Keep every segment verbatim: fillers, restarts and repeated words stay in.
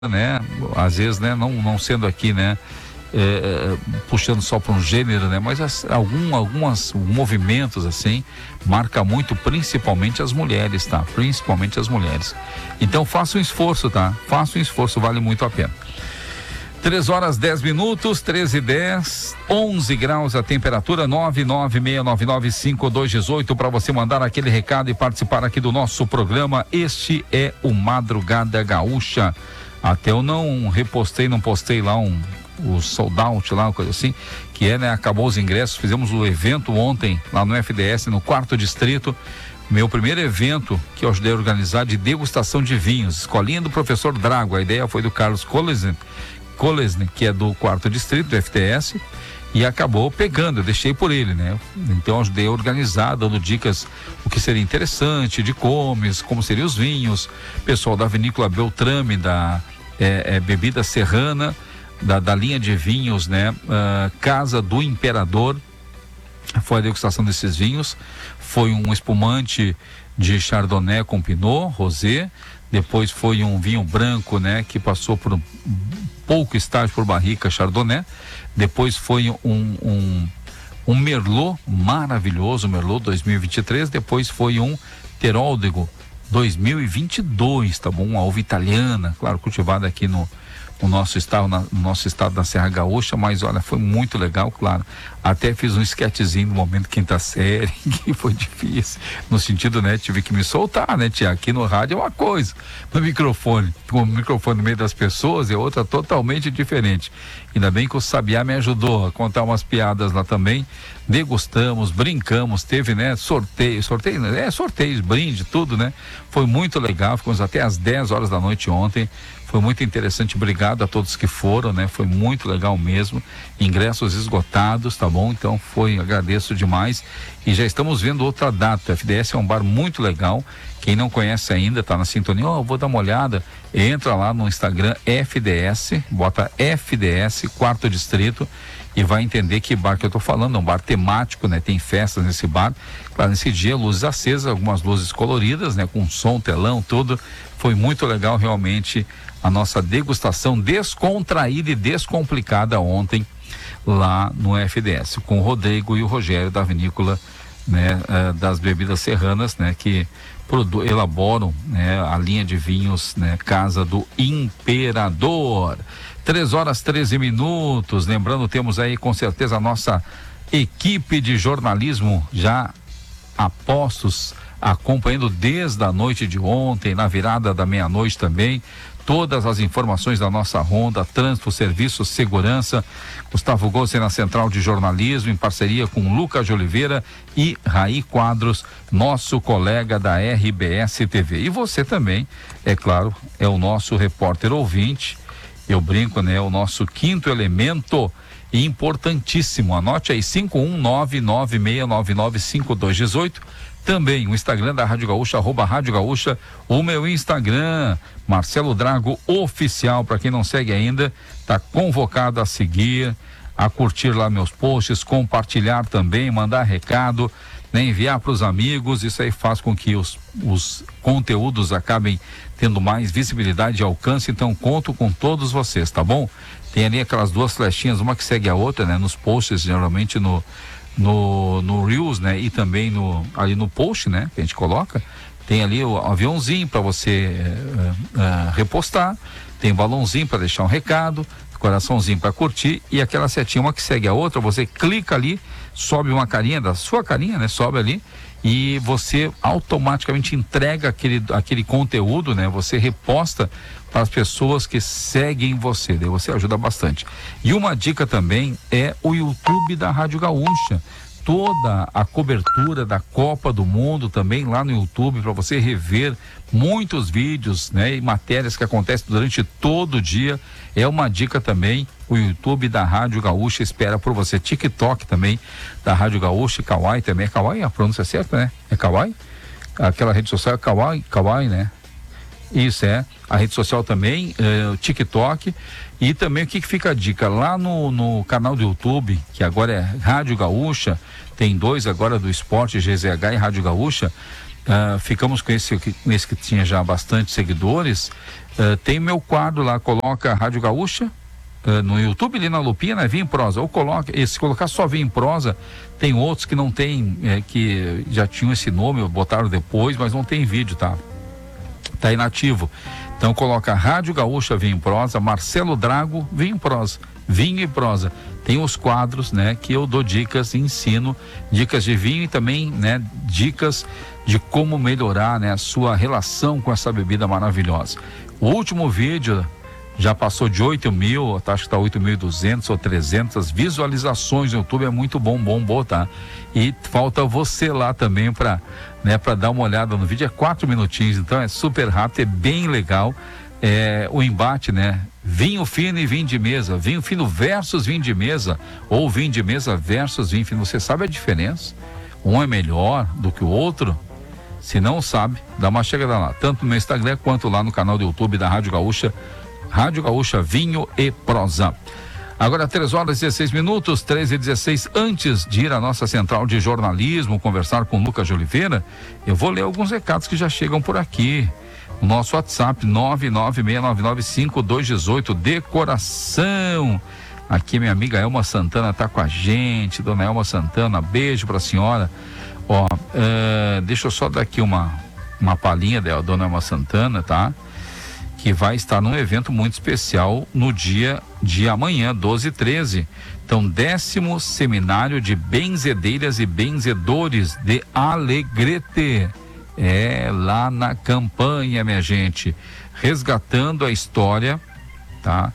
né? Às vezes, né? Não, não sendo aqui, né? É, puxando só para um gênero, né? Mas as, algum, algumas movimentos assim marca muito, principalmente as mulheres, tá? Principalmente as mulheres. Então faça um esforço, tá? Faça um esforço, vale muito a pena. três horas dez minutos, treze e dez, onze graus a temperatura, nove nove seis nove nove cinco dois um oito para você mandar aquele recado e participar aqui do nosso programa. Este é o Madrugada Gaúcha. Até eu não repostei, não postei lá um o sold out lá, uma coisa assim, que é, né, acabou os ingressos, fizemos o evento ontem lá no F D S, no quarto distrito, meu primeiro evento que eu ajudei a organizar de degustação de vinhos, escolinha do professor Drago, a ideia foi do Carlos Kolesny, Kolesny, que é do quarto distrito do F D S, e acabou pegando, eu deixei por ele, né, então eu ajudei a organizar, dando dicas o que seria interessante, de comes, como seriam os vinhos, pessoal da vinícola Beltrame, da é, é, bebida serrana, Da, da linha de vinhos, né? Uh, Casa do Imperador, foi a degustação desses vinhos, foi um espumante de Chardonnay com Pinot, Rosé, depois foi um vinho branco, né? Que passou por um pouco estágio por barrica Chardonnay, depois foi um, um, um Merlot maravilhoso, Merlot dois mil e vinte e três, depois foi um Teroldego dois mil e vinte e dois, tá bom? Uma uva italiana, claro, cultivada aqui no o nosso estado, na, no nosso estado da Serra Gaúcha, mas olha, foi muito legal, claro. Até fiz um sketchzinho no momento quinta série, que foi difícil, no sentido, né, tive que me soltar, né, tia, aqui no rádio é uma coisa, no microfone, com o microfone no meio das pessoas é outra totalmente diferente. Ainda bem que o Sabiá me ajudou a contar umas piadas lá também, degustamos, brincamos, teve, né, sorteio, sorteio, é, sorteios, brinde, tudo, né, foi muito legal, ficamos até às dez horas da noite ontem. Foi muito interessante, obrigado a todos que foram, né? Foi muito legal mesmo, ingressos esgotados, tá bom? Então foi, agradeço demais e já estamos vendo outra data. F D S é um bar muito legal, quem não conhece ainda, tá na sintonia, ó, oh, vou dar uma olhada, entra lá no Instagram F D S, bota F D S, quarto distrito, e vai entender que bar que eu tô falando, é um bar temático, né? Tem festas nesse bar, claro, nesse dia luzes acesas, algumas luzes coloridas, né? Com som, telão, tudo, foi muito legal realmente a nossa degustação descontraída e descomplicada ontem lá no F D S, com o Rodrigo e o Rogério da vinícola, né? Uh, das bebidas serranas, né? Que produ- elaboram, né? A linha de vinhos, né? Casa do Imperador. três horas treze minutos, lembrando, temos aí com certeza a nossa equipe de jornalismo já a postos, acompanhando desde a noite de ontem, na virada da meia-noite também, todas as informações da nossa ronda, trânsito, serviço, segurança. Gustavo Gossi na Central de Jornalismo, em parceria com Lucas de Oliveira e Raí Quadros, nosso colega da R B S T V. E você também, é claro, é o nosso repórter ouvinte, eu brinco, né? O nosso quinto elemento, importantíssimo. Anote aí, cinco um nove nove seis nove nove cinco dois um oito. Também o Instagram da Rádio Gaúcha, arroba Rádio Gaúcha, o meu Instagram, Marcelo Drago Oficial, para quem não segue ainda, tá convocado a seguir, a curtir lá meus posts, compartilhar também, mandar recado, né, enviar para os amigos. Isso aí faz com que os, os conteúdos acabem tendo mais visibilidade e alcance, então conto com todos vocês, tá bom? Tem ali aquelas duas flechinhas, uma que segue a outra, né, nos posts, geralmente no no, no Reels, né, e também no, ali no post, né, que a gente coloca, tem ali o aviãozinho para você uh, uh, repostar, tem balãozinho para deixar um recado, coraçãozinho para curtir e aquela setinha, uma que segue a outra, você clica ali, sobe uma carinha da sua carinha, né, sobe ali e você automaticamente entrega aquele, aquele conteúdo, né, você reposta para as pessoas que seguem você, daí você ajuda bastante. E uma dica também é o YouTube da Rádio Gaúcha, toda a cobertura da Copa do Mundo também lá no YouTube, para você rever muitos vídeos, né, e matérias que acontecem durante todo o dia. É uma dica também, o YouTube da Rádio Gaúcha espera por você. TikTok também da Rádio Gaúcha, Kawaii também, é Kawaii, a pronúncia é certa, né? É Kawaii? Aquela rede social é Kawaii, Kawaii, né? Isso é, a rede social também, o uh, TikTok, e também o que, que fica a dica, lá no, no canal do YouTube, que agora é Rádio Gaúcha, tem dois agora do Esporte, G Z H e Rádio Gaúcha, uh, ficamos com esse, com esse que tinha já bastante seguidores. Uh, tem meu quadro lá, coloca Rádio Gaúcha uh, no YouTube, ali na lupinha, né? Vinho em Prosa, ou coloca, e se colocar só Vinho em Prosa, tem outros que não tem, é, que já tinham esse nome, botaram depois, mas não tem vídeo, tá? Tá inativo. Então coloca Rádio Gaúcha Vinho em Prosa, Marcelo Drago Vinho em Prosa, Vinho e Prosa. Tem os quadros, né, que eu dou dicas, ensino dicas de vinho e também, né, dicas de como melhorar, né, a sua relação com essa bebida maravilhosa. O último vídeo já passou de oito mil, acho que está oito mil e duzentos ou trezentas visualizações no YouTube, é muito bom, bom, bom, tá? E falta você lá também para, né, para dar uma olhada no vídeo, é quatro minutinhos, então é super rápido, é bem legal. É, o embate, né? Vinho fino e vinho de mesa, vinho fino versus vinho de mesa, ou vinho de mesa versus vinho fino. Você sabe a diferença? Um é melhor do que o outro? Se não sabe, dá uma chegada lá, tanto no meu Instagram quanto lá no canal do YouTube da Rádio Gaúcha, Rádio Gaúcha Vinho e Prosa. Agora três horas e dezesseis minutos, treze e dezesseis. Antes de ir à nossa central de jornalismo, conversar com Lucas de Oliveira, eu vou ler alguns recados que já chegam por aqui. Nosso WhatsApp nove nove seis nove nove cinco dois um oito, decoração. Aqui minha amiga Elma Santana tá com a gente, dona Elma Santana, beijo pra senhora. Ó, uh, deixa eu só dar aqui uma, uma palhinha da dona Elma Santana, tá? Que vai estar num evento muito especial no dia de amanhã, doze e treze. Então, décimo seminário de benzedeiras e benzedores de Alegrete. É lá na campanha, minha gente, resgatando a história, tá?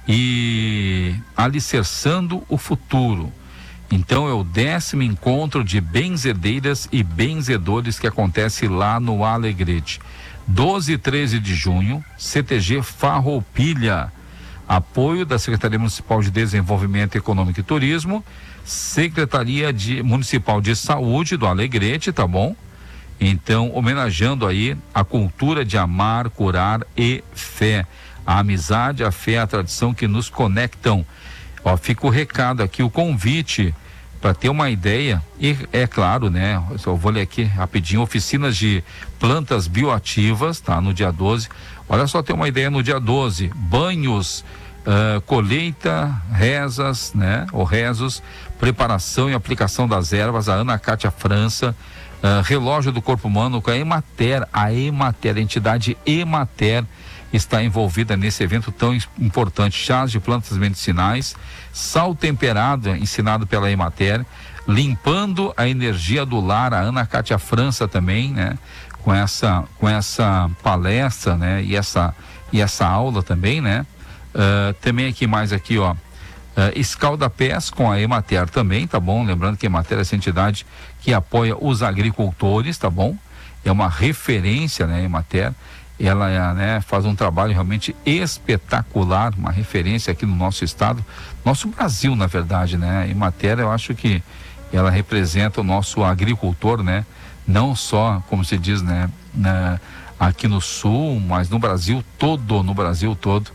E alicerçando o futuro. Então é o décimo encontro de benzedeiras e benzedores que acontece lá no Alegrete. doze e treze de junho, C T G Farroupilha. Apoio da Secretaria Municipal de Desenvolvimento Econômico e Turismo, Secretaria de, Municipal de Saúde do Alegrete, tá bom? Então, homenageando aí a cultura de amar, curar e fé. A amizade, a fé, a tradição que nos conectam. Ó, fica o recado aqui, o convite para ter uma ideia, e é claro, né? Eu só vou ler aqui rapidinho, oficinas de plantas bioativas, tá? No dia doze. Olha só, ter uma ideia no dia doze, banhos, uh, colheita, rezas, né? Ou rezos, preparação e aplicação das ervas, a Ana Cátia França. Uh, relógio do corpo humano com a Emater, a Emater, a entidade Emater está envolvida nesse evento tão importante. Chás de plantas medicinais, sal temperado ensinado pela Emater, limpando a energia do lar, a Ana Cátia França também, né? Com essa, com essa palestra, né? E essa, e essa aula também, né? Uh, também aqui mais aqui, ó. Uh, Escaldapés com a Emater também, tá bom? Lembrando que a Emater é essa entidade que apoia os agricultores, tá bom? É uma referência, né, Emater? Ela é, né, faz um trabalho realmente espetacular, uma referência aqui no nosso estado, nosso Brasil, na verdade, né? A Emater, eu acho que ela representa o nosso agricultor, né? Não só, como se diz, né, na, aqui no sul, mas no Brasil todo, no Brasil todo.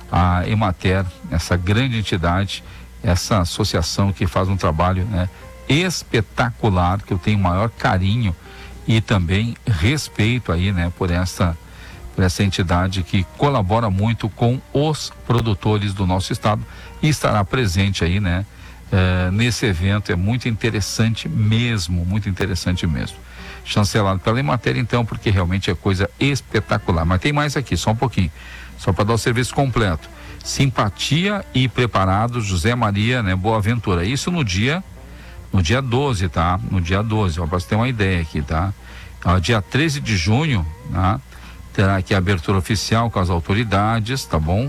A Emater, essa grande entidade, essa associação que faz um trabalho, né, espetacular, que eu tenho o maior carinho e também respeito aí, né, por essa, por essa entidade que colabora muito com os produtores do nosso estado e estará presente aí, né, eh, nesse evento. É muito interessante mesmo, muito interessante mesmo. Chancelado pela Emater, então, porque realmente é coisa espetacular. Mas tem mais aqui, só um pouquinho. Só para dar o serviço completo. Simpatia e Preparados José Maria, né, Boaventura. Isso no dia no dia doze, tá? No dia doze, para você ter uma ideia aqui, tá? Ó, dia treze de junho, tá? Terá aqui a abertura oficial com as autoridades, tá bom?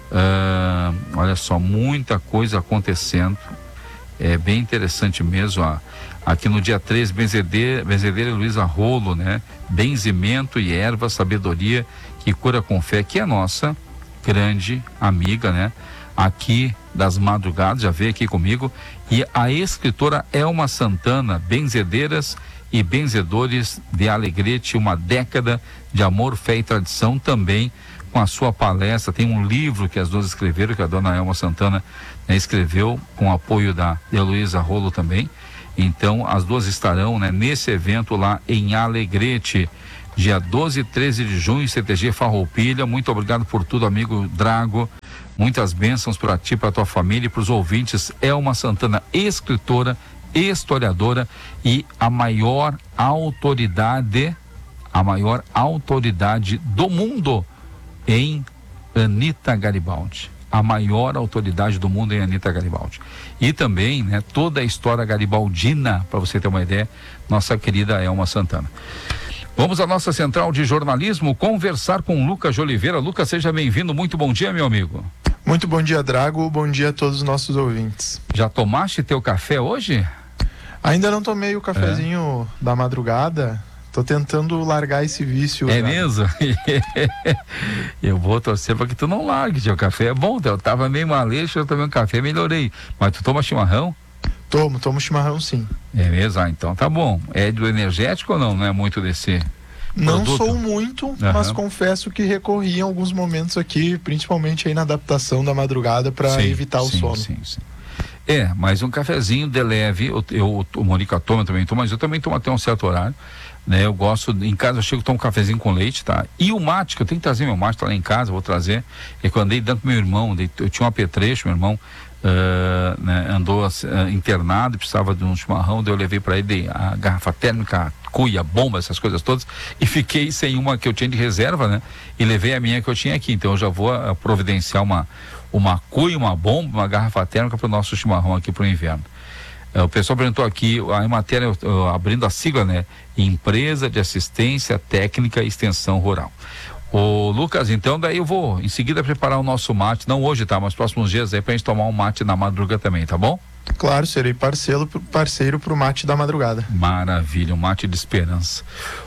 Uh, olha só, muita coisa acontecendo. É bem interessante mesmo, ó. Aqui no dia treze, benzedeira, benzedeira Luísa Rolo, né? Benzimento e erva, sabedoria que cura com fé, que é a nossa grande amiga, né? Aqui das madrugadas, já veio aqui comigo, e a escritora Elma Santana, Benzedeiras e Benzedores de Alegrete, uma década de amor, fé e tradição, também com a sua palestra. Tem um livro que as duas escreveram, que a dona Elma Santana, né, escreveu, com o apoio da Heloísa Rolo também. Então, as duas estarão, né, nesse evento lá em Alegrete, dia doze e treze de junho, C T G Farroupilha. Muito obrigado por tudo, amigo Drago. Muitas bênçãos para ti, para tua família e para os ouvintes. Elma Santana, escritora, historiadora e a maior autoridade, a maior autoridade do mundo em Anita Garibaldi. A maior autoridade do mundo em Anita Garibaldi. E também, né, toda a história garibaldina, para você ter uma ideia, nossa querida Elma Santana. Vamos à nossa central de jornalismo conversar com Lucas de Oliveira. Lucas, seja bem-vindo. Muito bom dia, meu amigo. Muito bom dia, Drago. Bom dia a todos os nossos ouvintes. Já tomaste teu café hoje? Ainda não tomei o cafezinho é. da madrugada. Tô tentando largar esse vício. É Drago. mesmo? Eu vou torcer para que tu não largue teu café. É bom, eu tava meio maleixo, eu tomei um café, melhorei. Mas tu toma chimarrão? Tomo, tomo chimarrão sim. É mesmo? Ah, então tá bom. É do energético ou não? Não é muito desse Não produto? sou muito, uhum. mas confesso que recorri em alguns momentos aqui, principalmente aí na adaptação da madrugada para evitar o sim, sono. Sim, sim. É, mas um cafezinho de leve, eu, eu o Mônica toma, eu também tomo, mas eu também tomo até um certo horário, né? Eu gosto, em casa eu chego, tomo um cafezinho com leite, tá? E o mate, que eu tenho que trazer meu mate, tá lá em casa, vou trazer, é que eu andei dentro do meu irmão, eu tinha um apetrecho, meu irmão uh, né, andou uh, internado, precisava de um chimarrão, daí eu levei para ele a garrafa térmica, a cuia, a bomba, essas coisas todas, e fiquei sem uma que eu tinha de reserva, né? E levei a minha que eu tinha aqui, então eu já vou uh, providenciar uma uma cuia, uma bomba, uma garrafa térmica para o nosso chimarrão aqui para o inverno. Uh, o pessoal perguntou aqui, a matéria, uh, abrindo a sigla, né? Empresa de Assistência Técnica e Extensão Rural. Ô Lucas, então daí eu vou em seguida preparar o nosso mate, não hoje, tá? Mas próximos dias aí pra gente tomar um mate na madruga também, tá bom? Claro, serei parceiro, parceiro pro mate da madrugada. Maravilha, um mate de esperança.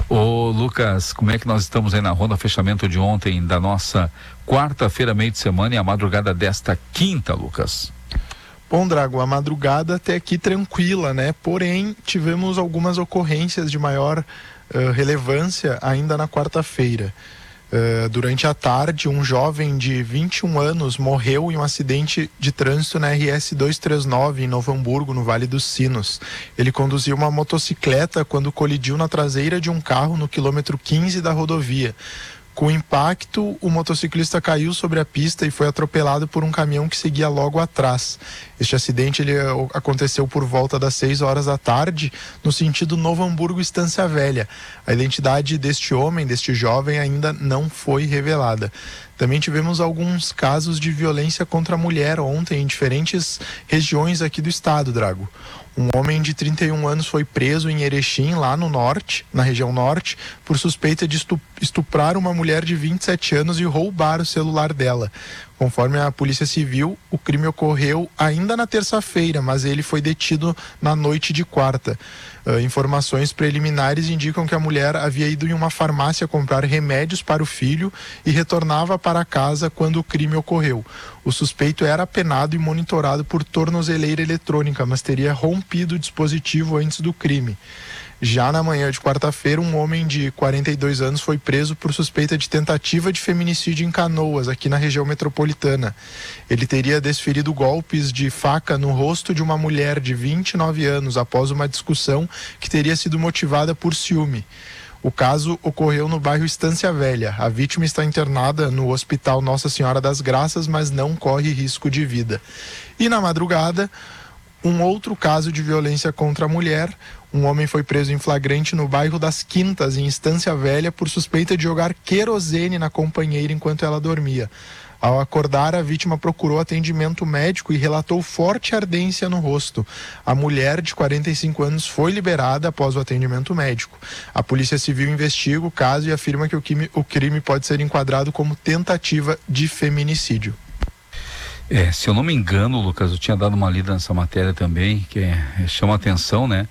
Ô Lucas, como é que nós estamos aí na ronda fechamento de ontem da nossa quarta-feira, meio de semana e a madrugada desta quinta, Lucas? Bom, Drago, a madrugada até aqui tranquila, né? Porém, tivemos algumas ocorrências de maior uh, relevância ainda na quarta-feira. Uh, durante a tarde, um jovem de vinte e um anos morreu em um acidente de trânsito na R S duzentos e trinta e nove em Novo Hamburgo, no Vale dos Sinos. Ele conduzia uma motocicleta quando colidiu na traseira de um carro no quilômetro quinze da rodovia. Com o impacto, o motociclista caiu sobre a pista e foi atropelado por um caminhão que seguia logo atrás. Este acidente ele aconteceu por volta das seis horas da tarde, no sentido Novo Hamburgo-Estância Velha. A identidade deste homem, deste jovem, ainda não foi revelada. Também tivemos alguns casos de violência contra a mulher ontem em diferentes regiões aqui do estado, Drago. Um homem de trinta e um anos foi preso em Erechim, lá no norte, na região norte, por suspeita de estuprar uma mulher de vinte e sete anos e roubar o celular dela. Conforme a Polícia Civil, o crime ocorreu ainda na terça-feira, mas ele foi detido na noite de quarta. Uh, informações preliminares indicam que a mulher havia ido em uma farmácia comprar remédios para o filho e retornava para casa quando o crime ocorreu. O suspeito era apenado e monitorado por tornozeleira eletrônica, mas teria rompido o dispositivo antes do crime. Já na manhã de quarta-feira, um homem de quarenta e dois anos foi preso por suspeita de tentativa de feminicídio em Canoas, aqui na região metropolitana. Ele teria desferido golpes de faca no rosto de uma mulher de vinte e nove anos após uma discussão que teria sido motivada por ciúme. O caso ocorreu no bairro Estância Velha. A vítima está internada no Hospital Nossa Senhora das Graças, mas não corre risco de vida. E na madrugada, um outro caso de violência contra a mulher. Um homem foi preso em flagrante no bairro das Quintas, em Estância Velha, por suspeita de jogar querosene na companheira enquanto ela dormia. Ao acordar, a vítima procurou atendimento médico e relatou forte ardência no rosto. A mulher, de quarenta e cinco anos, foi liberada após o atendimento médico. A Polícia Civil investiga o caso e afirma que o crime, o crime pode ser enquadrado como tentativa de feminicídio. É, se eu não me engano, Lucas, eu tinha dado uma lida nessa matéria também, que é, chama atenção, né?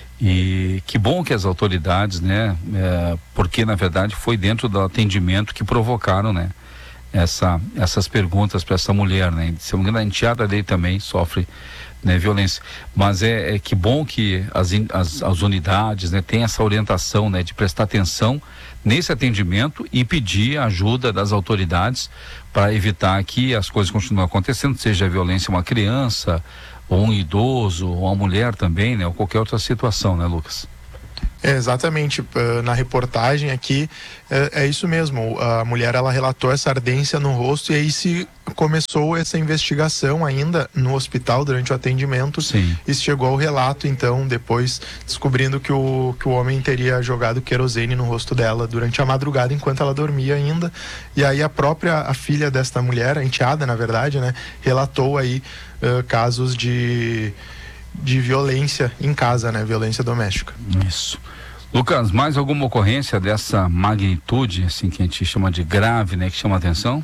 E que bom que as autoridades, né? É, porque na verdade foi dentro do atendimento que provocaram, né? Essa, essas perguntas para essa mulher, né? Se eu não me engano, a enteada dele também sofre né, violência. Mas é, é que bom que as, as, as unidades, né, têm essa orientação, né, de prestar atenção nesse atendimento e pedir a ajuda das autoridades para evitar que as coisas continuem acontecendo, seja a violência a uma criança, ou um idoso, ou uma mulher também, né, ou qualquer outra situação, né, Lucas? É, exatamente, na reportagem aqui é, é isso mesmo, a mulher ela relatou essa ardência no rosto e aí se começou essa investigação ainda no hospital durante o atendimento. Sim. E chegou ao relato então depois descobrindo que o, que o homem teria jogado querosene no rosto dela durante a madrugada enquanto ela dormia ainda, e aí a própria a filha desta mulher, a enteada na verdade, né, relatou aí uh, casos de de violência em casa, né? Violência doméstica. Isso. Lucas, mais alguma ocorrência dessa magnitude, assim, que a gente chama de grave, né? Que chama a atenção?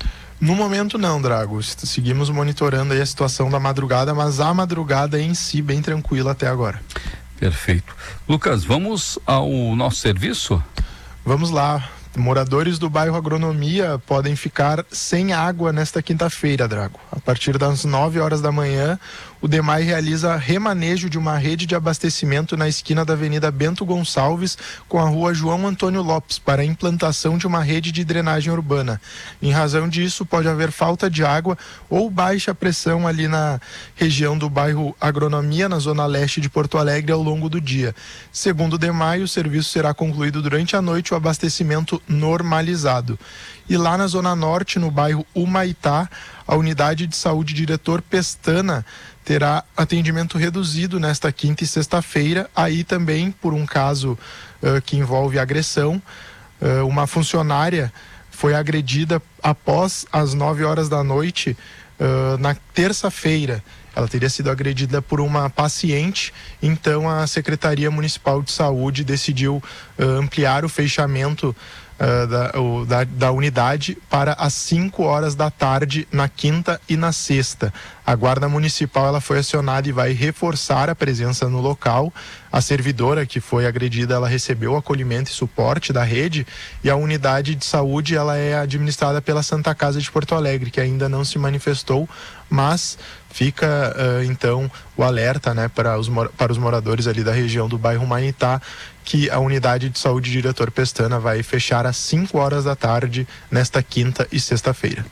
No momento não, Drago. Seguimos monitorando aí a situação da madrugada, mas a madrugada em si bem tranquila até agora. Perfeito. Lucas, vamos ao nosso serviço? Vamos lá. Moradores do bairro Agronomia podem ficar sem água nesta quinta-feira, Drago. A partir das nove horas da manhã, o DEMAI realiza remanejo de uma rede de abastecimento na esquina da Avenida Bento Gonçalves com a rua João Antônio Lopes para a implantação de uma rede de drenagem urbana. Em razão disso, pode haver falta de água ou baixa pressão ali na região do bairro Agronomia, na zona leste de Porto Alegre, ao longo do dia. Segundo o DEMAI, o serviço será concluído durante a noite, o abastecimento normalizado. E lá na zona norte, no bairro Humaitá, a unidade de saúde Diretor Pestana terá atendimento reduzido nesta quinta e sexta-feira, aí também por um caso uh, que envolve agressão. Uh, uma funcionária foi agredida após as nove horas da noite uh, na terça-feira. Ela teria sido agredida por uma paciente, então a Secretaria Municipal de Saúde decidiu uh, ampliar o fechamento Uh, da, o, da, da unidade para as cinco horas da tarde na quinta e na sexta. A Guarda Municipal ela foi acionada e vai reforçar a presença no local. A servidora que foi agredida, ela recebeu acolhimento e suporte da rede, e a unidade de saúde ela é administrada pela Santa Casa de Porto Alegre, que ainda não se manifestou, mas fica uh, então o alerta, né, para os, para os moradores ali da região do bairro Humaitá, que a unidade de saúde Diretor Pestana vai fechar às cinco horas da tarde nesta quinta e sexta-feira.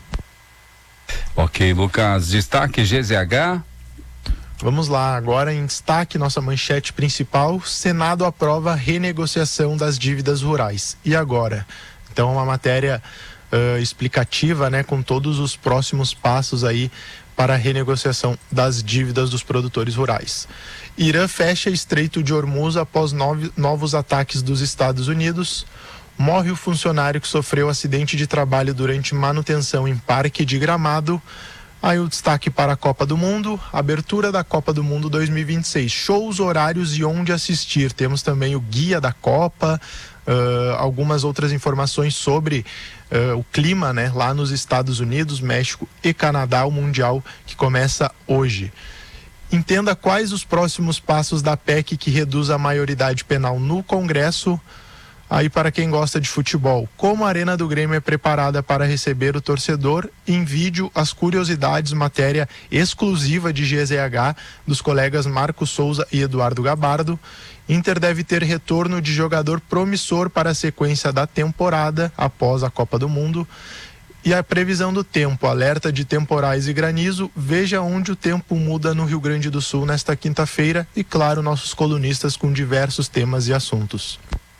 Ok, Lucas, destaque G Z H. Vamos lá, agora em destaque, nossa manchete principal: Senado aprova renegociação das dívidas rurais. E agora? Então, uma matéria uh, explicativa, né, com todos os próximos passos aí para a renegociação das dívidas dos produtores rurais. Irã fecha Estreito de Hormuz após nove, novos ataques dos Estados Unidos. Morre o funcionário que sofreu acidente de trabalho durante manutenção em Parque de Gramado. Aí o destaque para a Copa do Mundo, abertura da Copa do Mundo dois mil e vinte e seis, shows, horários e onde assistir. Temos também o guia da Copa, uh, algumas outras informações sobre uh, o clima, né, lá nos Estados Unidos, México e Canadá, o Mundial que começa hoje. Entenda quais os próximos passos da P E C que reduz a maioridade penal no Congresso. Aí para quem gosta de futebol, como a Arena do Grêmio é preparada para receber o torcedor, em vídeo as curiosidades, matéria exclusiva de G Z H dos colegas Marcos Souza e Eduardo Gabardo. Inter deve ter retorno de jogador promissor para a sequência da temporada após a Copa do Mundo. E a previsão do tempo, alerta de temporais e granizo, veja onde o tempo muda no Rio Grande do Sul nesta quinta-feira e, claro, nossos colunistas com diversos temas e assuntos.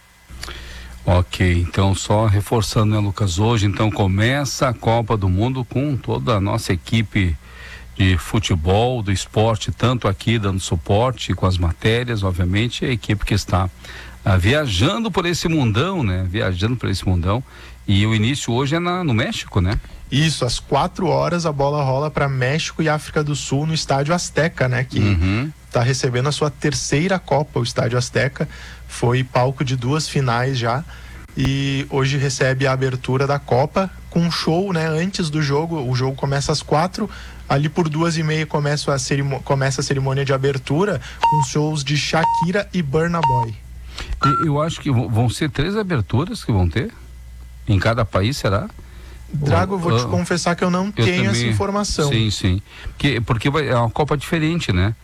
Ok, então só reforçando, né, Lucas, hoje então começa a Copa do Mundo com toda a nossa equipe de futebol, do esporte, tanto aqui dando suporte com as matérias, obviamente, a equipe que está ah, viajando por esse mundão, né, viajando por esse mundão. E o início hoje é na, no México, né? Isso, às quatro horas a bola rola para México e África do Sul no Estádio Azteca, né? Que está uhum. recebendo a sua terceira Copa. O Estádio Azteca foi palco de duas finais já e hoje recebe a abertura da Copa com um show, né? Antes do jogo, o jogo começa às quatro, ali por duas e meia começa a, cerimô- começa a cerimônia de abertura com shows de Shakira e Burna Boy. E, eu acho que vão ser três aberturas que vão ter? Em cada país, será? Drago, eu vou te confessar que eu não eu tenho também, essa informação. Sim, sim. Porque, porque vai, é uma Copa diferente, né?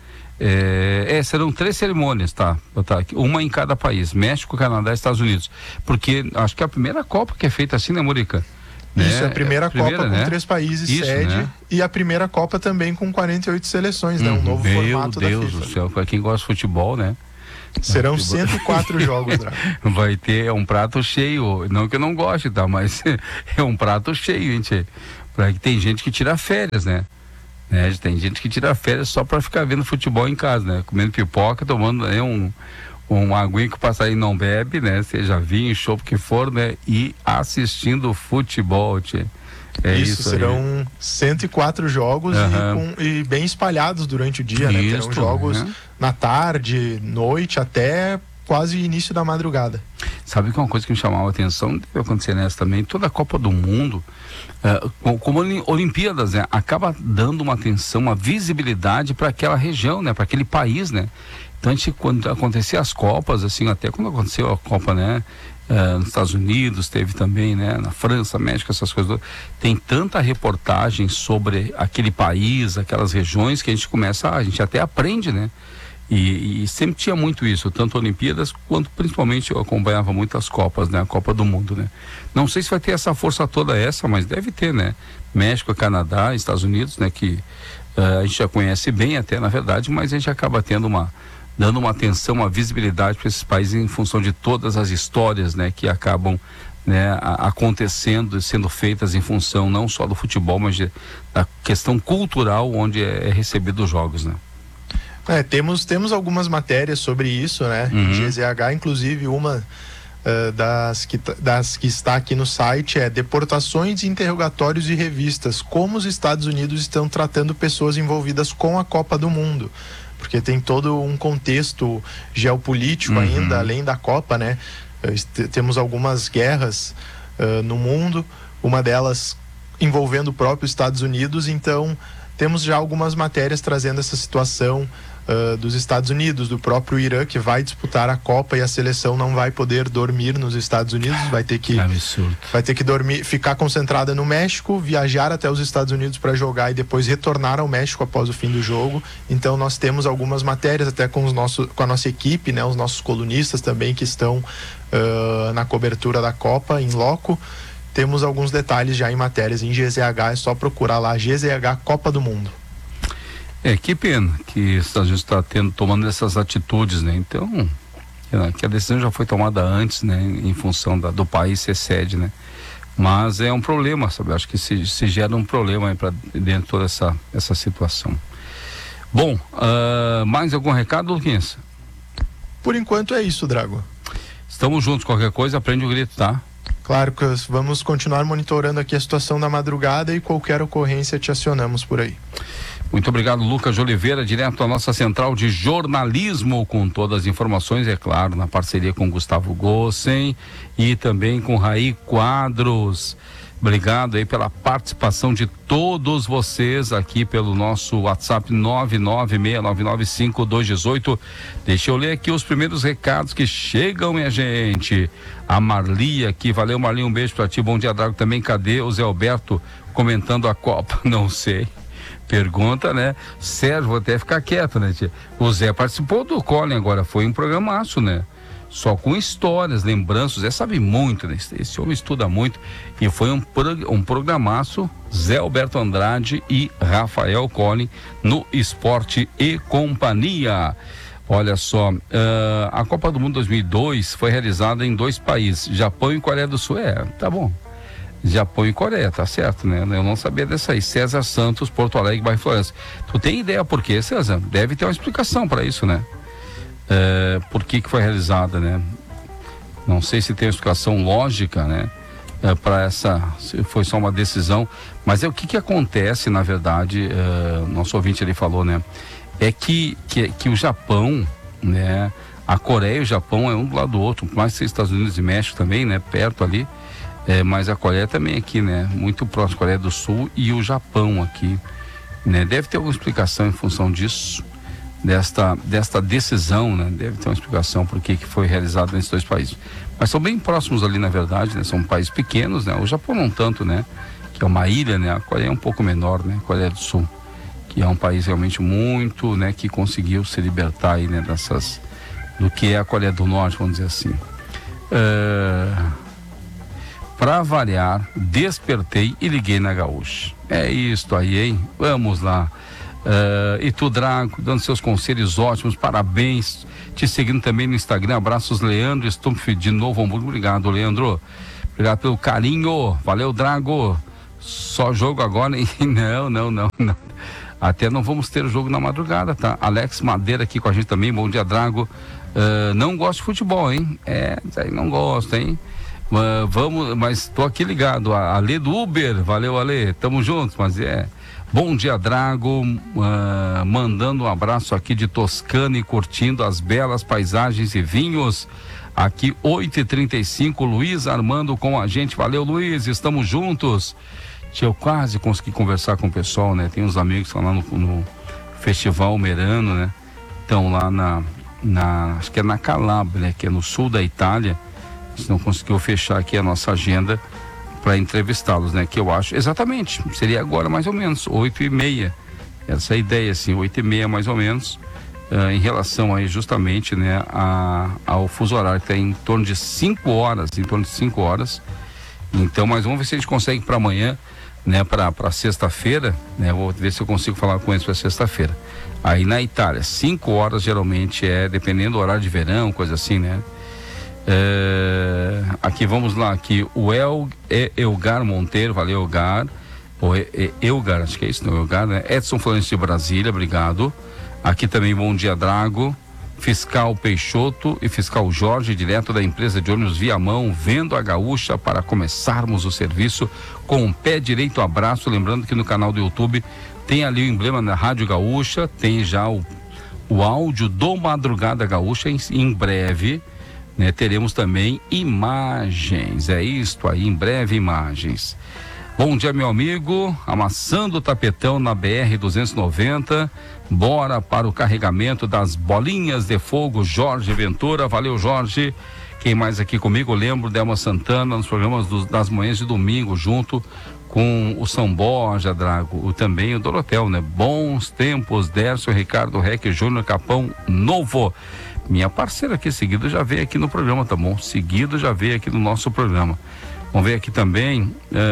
É, é, serão três cerimônias, tá? tá? Uma em cada país, México, Canadá e Estados Unidos. Porque acho que é a primeira Copa que é feita assim, né, Murica? Isso, né? é a primeira, a primeira Copa né? com três países Isso, sede, né? E a primeira Copa também com quarenta e oito seleções, né? Um novo Meu formato Deus da FIFA. do céu, para quem gosta de futebol, né? Serão cento e quatro jogos, Drago. Vai ter um prato cheio, não que eu não goste, tá? Mas é um prato cheio, gente. Pra que tem gente que tira férias, né? né? Tem gente que tira férias só para ficar vendo futebol em casa, né? Comendo pipoca, tomando né, um, um aguinha que o passarinho não bebe, né? Seja vinho, chopp que for, né? E assistindo futebol, tchê. É isso, isso serão aí. cento e quatro jogos uhum. e, com, e bem espalhados durante o dia, né? Terão jogos né? na tarde, noite, até quase início da madrugada. Sabe que uma coisa que me chamava a atenção, deve acontecer nessa também, toda a Copa do Mundo, uh, como Olimpíadas, né? Acaba dando uma atenção, uma visibilidade para aquela região, né? Para aquele país, né? Então, a gente, quando acontecia as Copas, assim, até quando aconteceu a Copa, né? Uh, nos Estados Unidos, teve também, né? Na França, México, essas coisas. Tem tanta reportagem sobre aquele país, aquelas regiões, que a gente começa, a gente até aprende, né? E, e sempre tinha muito isso, tanto Olimpíadas, quanto principalmente eu acompanhava muito as Copas, né? A Copa do Mundo, né? Não sei se vai ter essa força toda essa, mas deve ter, né? México, Canadá, Estados Unidos, né? Que uh, a gente já conhece bem até, na verdade, mas a gente acaba tendo uma... dando uma atenção, uma visibilidade para esses países em função de todas as histórias, né, que acabam, né, a, acontecendo, sendo feitas em função não só do futebol, mas de, da questão cultural onde é, é recebido os jogos, né? É, temos, temos algumas matérias sobre isso, né? Uhum. G Z H, inclusive uma uh, das, que, das que está aqui no site é Deportações, Interrogatórios e Revistas, como os Estados Unidos estão tratando pessoas envolvidas com a Copa do Mundo. Porque tem todo um contexto geopolítico uhum. ainda, além da Copa, né? Temos algumas guerras uh, no mundo, uma delas envolvendo o próprio Estados Unidos, então temos já algumas matérias trazendo essa situação uh, dos Estados Unidos, do próprio Irã, que vai disputar a Copa e a seleção não vai poder dormir nos Estados Unidos, vai ter que, vai ter que dormir, ficar concentrada no México, viajar até os Estados Unidos para jogar e depois retornar ao México após o fim do jogo. Então nós temos algumas matérias até com, os nossos, com a nossa equipe, né, os nossos colunistas também que estão uh, na cobertura da Copa, em loco. Temos alguns detalhes já em matérias em G Z H, é só procurar lá, G Z H Copa do Mundo. É, que pena que os Estados Unidos está tendo, tomando essas atitudes, né? Então, que a decisão já foi tomada antes, né? Em função da, do país ser sede, né? Mas é um problema, sabe? Acho que se, se gera um problema aí para dentro de toda essa, essa situação. Bom, uh, mais algum recado, Luquinhas? Por enquanto é isso, Drago. Estamos juntos, qualquer coisa, aprende o grito, tá? Claro que vamos continuar monitorando aqui a situação da madrugada e qualquer ocorrência te acionamos por aí. Muito obrigado, Lucas de Oliveira, direto da nossa central de jornalismo, com todas as informações, é claro, na parceria com Gustavo Gossen e também com Raí Quadros. Obrigado aí pela participação de todos vocês aqui pelo nosso WhatsApp nove nove seis nove nove cinco dois um oito. Deixa eu ler aqui os primeiros recados que chegam, minha gente. A Marli aqui, valeu Marli, um beijo pra ti, bom dia, Drago, também. Cadê o Zé Alberto comentando a Copa? Não sei. Pergunta, né? Sérgio, vou até ficar quieto, né, tia? O Zé participou do Colin agora, foi um programaço, né? Só com histórias, lembranças, o Zé sabe muito, né? Esse homem estuda muito e foi um, um programaço, Zé Alberto Andrade e Rafael Colin no Esporte e Companhia. Olha só, uh, a Copa do Mundo dois mil e dois foi realizada em dois países, Japão e Coreia do Sul. É, tá bom. Japão e Coreia, tá certo, né? Eu não sabia dessa aí. César Santos, Porto Alegre, bairro Florença. Tu tem ideia por quê, César? Deve ter uma explicação para isso, né? É, por que que foi realizada, né? Não sei se tem uma explicação lógica, né? É, para essa, se foi só uma decisão, mas é o que que acontece, na verdade, é, nosso ouvinte ali falou, né? É que, que, que o Japão, né? A Coreia e o Japão é um do lado do outro, mais que Estados Unidos e México também, né? Perto ali, é, mas a Coreia também aqui, né? Muito próximo, Coreia do Sul e o Japão aqui, né? Deve ter alguma explicação em função disso. Desta, desta decisão, né? Deve ter uma explicação por que que foi realizado nesses dois países. Mas são bem próximos ali, na verdade, né? São países pequenos, né? O Japão não tanto, né? que é uma ilha, né? A Coreia é um pouco menor, né? A Coreia do Sul, que é um país realmente muito, né? Que conseguiu se libertar aí, né? Dessas, do que é a Coreia do Norte, vamos dizer assim. Uh, para variar, despertei e liguei na Gaúcha. É isso aí, hein? Vamos lá. Uh, e tu, Drago, dando seus conselhos ótimos, parabéns. Te seguindo também no Instagram. Abraços, Leandro Stumpf, de Novo Hamburgo. Obrigado, Leandro. Obrigado pelo carinho. Valeu, Drago. Só jogo agora, hein? Não, não, não, não. Até não vamos ter o jogo na madrugada, tá? Alex Madeira aqui com a gente também. Bom dia, Drago. Uh, não gosto de futebol, hein? É, não gosto, hein? Uh, vamos, mas tô aqui ligado. A Ale do Uber. Valeu, Ale. Tamo juntos, mas é. Bom dia, Drago. Uh, mandando um abraço aqui de Toscana e curtindo as belas paisagens e vinhos. Aqui, oito e trinta e cinco, Luiz Armando com a gente. Valeu, Luiz, estamos juntos. Eu quase consegui conversar com o pessoal, né? Tem uns amigos que estão lá no, no Festival Merano, né? Estão lá na, na, acho que é na Calábria, né? Que é no sul da Itália. A gente não conseguiu fechar aqui a nossa agenda para entrevistá-los, né? Que eu acho, exatamente, seria agora mais ou menos, oito e meia. Essa é a ideia, assim, oito e meia mais ou menos. Uh, em relação aí justamente, né, a, ao fuso horário, que está em torno de cinco horas, em torno de cinco horas. Então, mas vamos ver se a gente consegue para amanhã, né, para sexta-feira, né, vou ver se eu consigo falar com eles para sexta-feira. Aí na Itália, cinco horas geralmente é, dependendo do horário de verão, coisa assim, né. É, aqui, vamos lá, aqui, o El, é, Elgar Monteiro, valeu, Elgar, ou é, é, Elgar, acho que é isso, não, Elgar, né, Edson Florencio de Brasília, obrigado. Aqui também, bom dia, Drago. Fiscal Peixoto e Fiscal Jorge, direto da empresa de ônibus Viamão, vendo a Gaúcha para começarmos o serviço com o pé direito. Abraço, lembrando que no canal do YouTube tem ali o emblema da Rádio Gaúcha, tem já o, o áudio do Madrugada Gaúcha. Em, em breve, né, teremos também imagens, é isto aí, em breve imagens. Bom dia, meu amigo, amassando o tapetão na B R duzentos e noventa, bora para o carregamento das bolinhas de fogo, Jorge Ventura, valeu, Jorge. Quem mais aqui comigo? Lembro Delma Santana nos programas do, das manhãs de domingo, junto com o São Borja, Drago, o, também o Dorotel, né? Bons tempos, Dércio, Ricardo Reque, Júnior Capão Novo. Minha parceira aqui, seguido já veio aqui no programa, tá bom? Seguido já veio aqui no nosso programa. Vamos ver aqui também,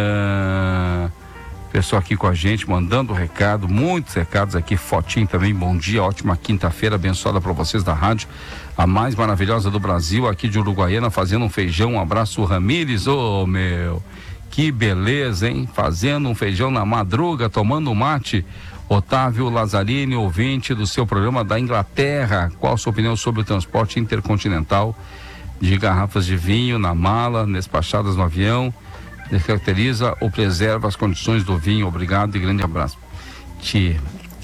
uh, pessoal aqui com a gente, mandando recado, muitos recados aqui, fotinho também, bom dia, ótima quinta-feira, abençoada para vocês da rádio, a mais maravilhosa do Brasil, aqui de Uruguaiana, fazendo um feijão, um abraço, Ramires, ô oh, meu, que beleza, hein, fazendo um feijão na madruga, tomando um mate. Otávio Lazzarini, ouvinte do seu programa da Inglaterra, qual a sua opinião sobre o transporte intercontinental de garrafas de vinho na mala, despachadas no avião, descaracteriza ou preserva as condições do vinho? Obrigado e grande abraço. Tia,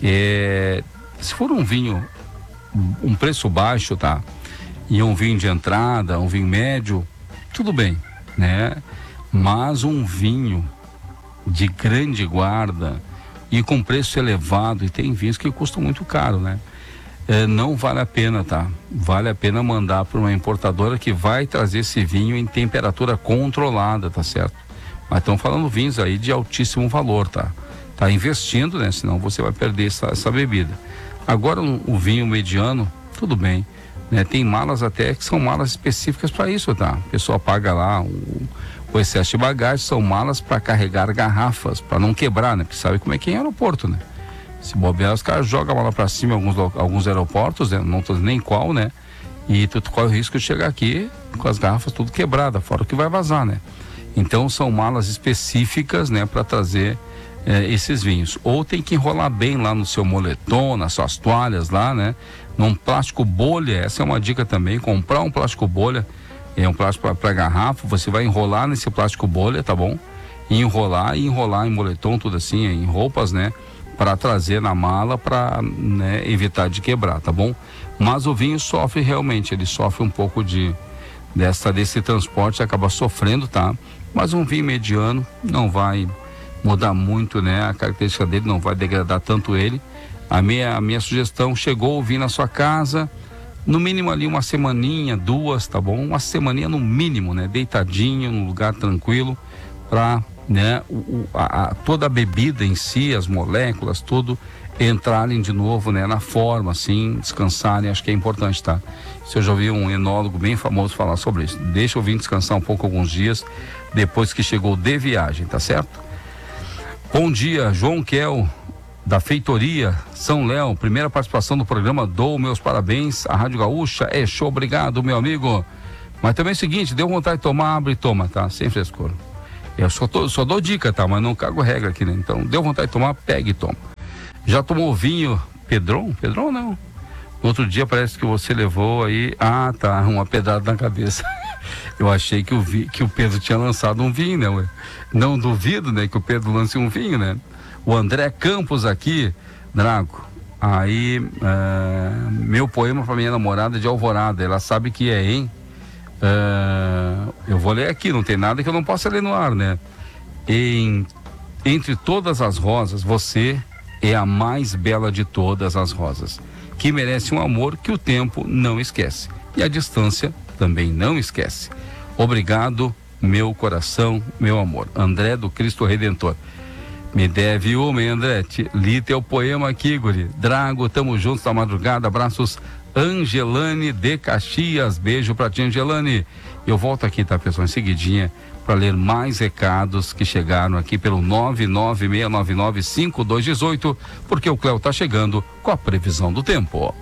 é, se for um vinho, um preço baixo, tá? E um vinho de entrada, um vinho médio, tudo bem, né? Mas um vinho de grande guarda e com preço elevado, e tem vinhos que custam muito caro, né? É, não vale a pena, tá? Vale a pena mandar para uma importadora que vai trazer esse vinho em temperatura controlada, tá certo? Mas estão falando vinhos aí de altíssimo valor, tá? Tá investindo, né? Senão você vai perder essa, essa bebida. Agora, um, o vinho mediano, tudo bem, né? Tem malas até que são malas específicas para isso, tá? A pessoa paga lá o, o excesso de bagagem, são malas para carregar garrafas, para não quebrar, né? Porque sabe como é que é em aeroporto, né? Se bobear, os caras jogam a mala para cima em alguns, alguns aeroportos, né? Não tô nem qual, né? E tu corre o risco de chegar aqui com as garrafas tudo quebrada, fora o que vai vazar, né? Então são malas específicas, né? Para trazer eh, esses vinhos. Ou tem que enrolar bem lá no seu moletom, nas suas toalhas lá, né? Num plástico bolha, essa é uma dica também, comprar um plástico bolha, é um plástico para garrafa, você vai enrolar nesse plástico bolha, tá bom? E enrolar, e enrolar em moletom, tudo assim, em roupas, né? Para trazer na mala, para, né, evitar de quebrar, tá bom? Mas o vinho sofre realmente, ele sofre um pouco de dessa, desse transporte, acaba sofrendo, tá? Mas um vinho mediano não vai mudar muito, né? A característica dele não vai degradar tanto ele. A minha, a minha sugestão, chegou o vinho na sua casa, no mínimo ali uma semaninha, duas, tá bom? Uma semaninha no mínimo, né? Deitadinho, num lugar tranquilo, para né, o, a, a, toda a bebida em si, as moléculas, tudo entrarem de novo, né, na forma, assim, descansarem. Acho que é importante, tá? Se eu já ouvi um enólogo bem famoso falar sobre isso, deixa eu vir descansar um pouco alguns dias depois que chegou de viagem, tá certo? Bom dia, João Kel, da Feitoria São Léo, primeira participação do programa, dou meus parabéns à Rádio Gaúcha, é show, obrigado, meu amigo. Mas também é o seguinte, deu vontade de tomar, abre e toma, tá? Sem frescor. Eu só, tô, só dou dica, tá? Mas não cago regra aqui, né? Então, deu vontade de tomar, pega e toma. Já tomou vinho Pedron? Pedron não. No outro dia parece que você levou aí, ah, tá, uma pedrada na cabeça. Eu achei que o, vi, que o Pedro tinha lançado um vinho, né? Ué? Não duvido, né, que o Pedro lance um vinho, né? O André Campos aqui, Drago, aí, uh, meu poema para minha namorada de Alvorada, ela sabe que é, hein? Uh, eu vou ler aqui, não tem nada que eu não possa ler no ar, né? Em, entre todas as rosas, você é a mais bela de todas as rosas, que merece um amor que o tempo não esquece e a distância também não esquece. Obrigado, meu coração, meu amor. André do Cristo Redentor. Me deve uma, hein, André? Te, li teu poema aqui, guri. Drago, tamo juntos na madrugada. Abraços, Angelane de Caxias. Beijo pra ti, Angelane. Eu volto aqui, tá, pessoal, em seguidinha, para ler mais recados que chegaram aqui pelo nove nove seis nove nove cinco dois um oito, porque o Cléo tá chegando com a previsão do tempo.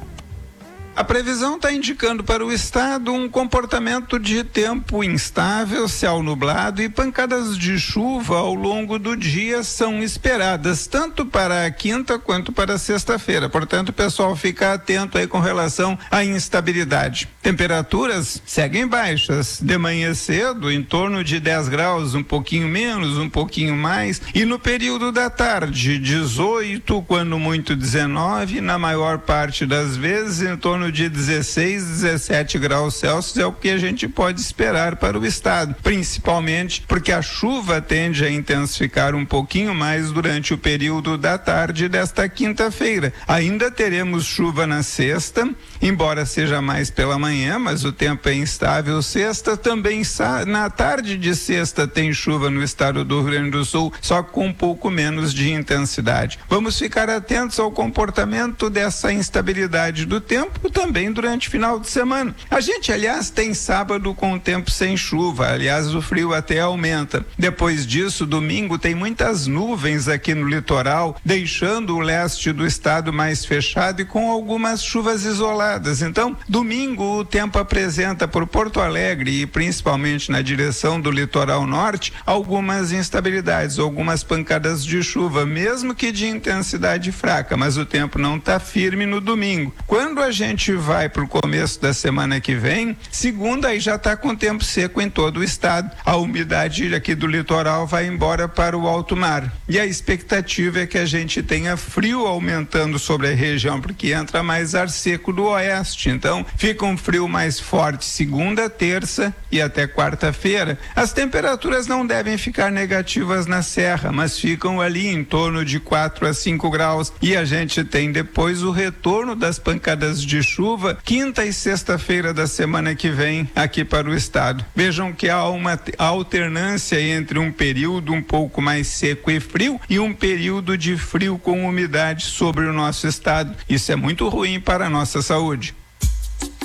A previsão está indicando para o estado um comportamento de tempo instável, céu nublado e pancadas de chuva ao longo do dia são esperadas, tanto para a quinta quanto para a sexta-feira. Portanto, o pessoal fica atento aí com relação à instabilidade. Temperaturas seguem baixas. De manhã cedo, em torno de dez graus, um pouquinho menos, um pouquinho mais. E no período da tarde, dezoito, quando muito dezenove, na maior parte das vezes, em torno de dezesseis, dezessete graus Celsius é o que a gente pode esperar para o estado, principalmente porque a chuva tende a intensificar um pouquinho mais durante o período da tarde desta quinta-feira. Ainda teremos chuva na sexta, embora seja mais pela manhã, mas o tempo é instável. Sexta também, na tarde de sexta tem chuva no estado do Rio Grande do Sul, só com um pouco menos de intensidade. Vamos ficar atentos ao comportamento dessa instabilidade do tempo também durante o final de semana. A gente, aliás, tem sábado com o tempo sem chuva, aliás, o frio até aumenta. Depois disso, domingo, tem muitas nuvens aqui no litoral, deixando o leste do estado mais fechado e com algumas chuvas isoladas. Então, domingo, o tempo apresenta por Porto Alegre e principalmente na direção do litoral norte, algumas instabilidades, algumas pancadas de chuva, mesmo que de intensidade fraca, mas o tempo não está firme no domingo. Quando a gente vai para o começo da semana que vem, segunda aí já está com tempo seco em todo o estado. A umidade aqui do litoral vai embora para o alto mar. E a expectativa é que a gente tenha frio aumentando sobre a região, porque entra mais ar seco do oeste. Então, fica um frio mais forte segunda, terça e até quarta-feira. As temperaturas não devem ficar negativas na serra, mas ficam ali em torno de quatro a cinco graus. E a gente tem depois o retorno das pancadas de chuva quinta e sexta-feira da semana que vem aqui para o estado. Vejam que há uma alternância entre um período um pouco mais seco e frio e um período de frio com umidade sobre o nosso estado. Isso é muito ruim para a nossa saúde.